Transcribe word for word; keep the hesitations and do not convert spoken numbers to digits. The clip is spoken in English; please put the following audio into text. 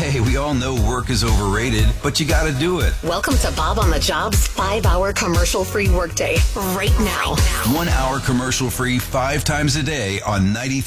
Hey, we all know work is overrated, but you gotta do it. Welcome to Bob on the Job's five-hour commercial-free workday right now. One hour commercial-free five times a day on ninety-three.